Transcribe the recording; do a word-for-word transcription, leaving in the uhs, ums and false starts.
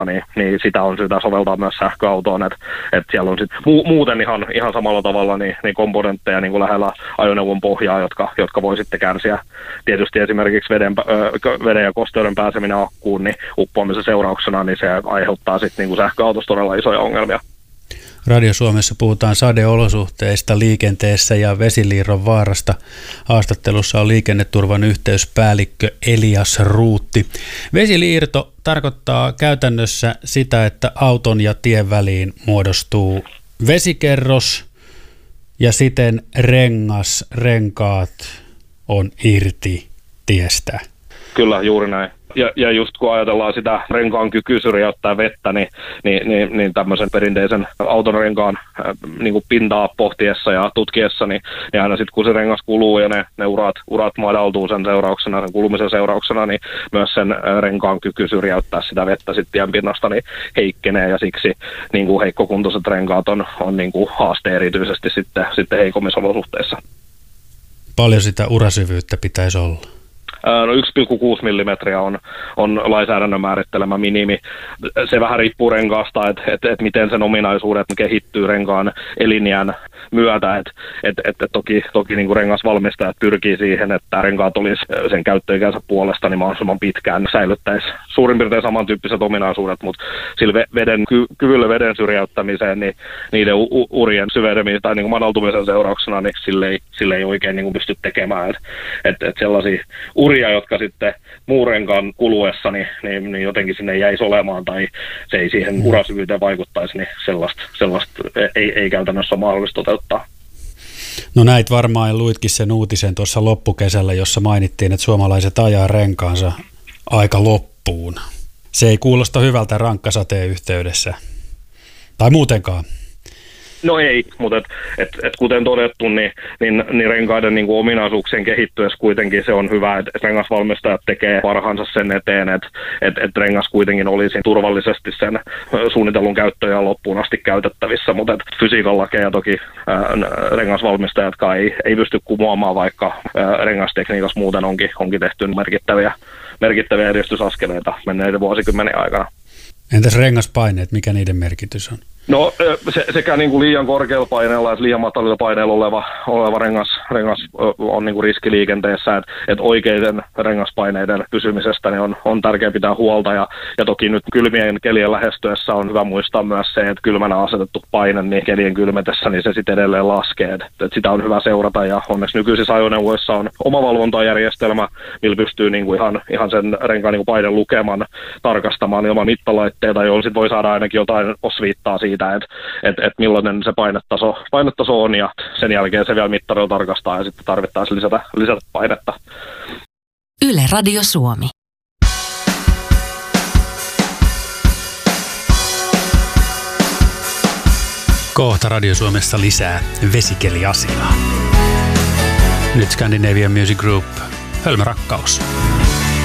niin, niin sitä on syytä soveltaa myös sähköautoon, että et siellä on sit mu- muuten ihan, ihan samalla tavalla niin, niin komponentteja niin kuin lähellä ajoneuvon pohjaa, jotka, jotka voi sitten kärsiä. Tietysti esimerkiksi veden, ö, veden ja kosteuden pääseminen akkuun, niin uppoamisen seurauksena, niin se aiheuttaa sitten niin kuin sähköautossa todella isoja ongelmia. Radio Suomessa puhutaan sadeolosuhteista liikenteessä ja vesiliirron vaarasta. Haastattelussa on liikenneturvan yhteyspäällikkö Elias Ruutti. Vesiliirto tarkoittaa käytännössä sitä, että auton ja tien väliin muodostuu vesikerros ja siten rengas, renkaat on irti tiestä. Kyllä, juuri näin. Ja, ja just kun ajatellaan sitä renkaan kykyä syrjäyttää vettä, niin, niin, niin, niin tämmöisen perinteisen auton renkaan äh, niin kuin pintaa pohtiessa ja tutkiessa, niin, niin aina sitten kun se rengas kuluu ja ne, ne urat, urat madaltuu sen seurauksena, sen kulumisen seurauksena, niin myös sen äh, renkaan kyky syrjäyttää sitä vettä sitten tien pinnasta niin heikkenee, ja siksi niin kuin heikkokuntoiset renkaat on, on niin kuin haaste erityisesti sitten, sitten heikommissa olosuhteissa. Paljon sitä urasyvyyttä pitäisi olla? No yksi pilkku kuusi millimetriä on, on lainsäädännön määrittelemä minimi. Se vähän riippuu renkaasta, että et, et miten sen ominaisuudet kehittyy renkaan elinjään myötä. Et, et, et, et toki toki niin kuin rengasvalmistajat pyrkii siihen, että renkaat olisi sen käyttöikänsä puolesta niin mahdollisimman pitkään säilyttäisi suurin piirtein samantyyppiset ominaisuudet, mutta sillä veden, ky, kyvyllä veden syrjäyttämiseen, niin niiden u, urien syvenemisen tai niin kuin madaltumisen seurauksena niin sille ei, sille ei oikein niin kuin pysty tekemään. Et, et, et sellaisia uria, jotka sitten muurenkaan kuluessa, niin, niin, niin jotenkin sinne jäisi olemaan tai se ei siihen urasyvyyteen vaikuttaisi, niin sellaista, sellaista ei, ei käytännössä ole mahdollista toteuttaa. No näit varmaan ja luitkin sen uutisen tuossa loppukesällä, jossa mainittiin, että suomalaiset ajaa renkaansa aika loppuun. Se ei kuulosta hyvältä rankkasateen yhteydessä. Tai muutenkaan. No ei, mutta et, et, et kuten todettu, niin, niin, niin renkaiden niin kuin ominaisuuksien kehittyessä kuitenkin se on hyvä, että rengasvalmistajat tekee parhaansa sen eteen, että et, et rengas kuitenkin olisi turvallisesti sen suunnitellun käyttöön loppuun asti käytettävissä, mutta fysiikan lakeja toki ää, rengasvalmistajatkaan ei, ei pysty kumoamaan, vaikka ää, rengastekniikassa muuten onkin, onkin tehty merkittäviä, merkittäviä edistysaskeleita menneiden vuosikymmenen aikana. Entäs rengaspaineet, mikä niiden merkitys on? No se, sekä niin kuin liian korkealla paineella että liian matalilla paineilla oleva, oleva rengas, rengas on niin kuin riski liikenteessä, että et oikeiden rengaspaineiden pysymisestä niin on, on tärkeää pitää huolta, ja, ja toki nyt kylmien kelien lähestyessä on hyvä muistaa myös se, että kylmänä asetettu paine niin kelien kylmetessä niin se sitten edelleen laskee, että et sitä on hyvä seurata, ja onneksi nykyisissä ajoneuvoissa on omavalvontajärjestelmä, millä pystyy niin kuin ihan, ihan sen renkaan niin kuin paine lukeman tarkastamaan ilman mittalaitteita, jolloin sit voi saada ainakin jotain osviittaa siitä, että et, et millainen se painetaso, painetaso on, ja sen jälkeen se vielä mittarilla tarkastaa ja sitten tarvittaisiin lisätä, lisätä painetta. Yle Radio Suomi. Kohta Radio Suomessa lisää vesikeliasiaa. Nyt Scandinavian Music Group, Hölmö rakkaus.